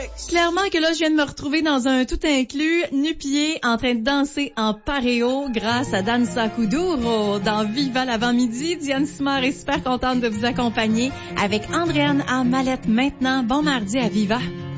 Clairement que là, je viens de me retrouver dans un tout inclus, nu-pied, en train de danser en paréo grâce à Danza Kuduro. Dans Viva l'avant-midi, Diane Simard est super contente de vous accompagner avec Andréane à Mallette maintenant. Bon mardi à Viva.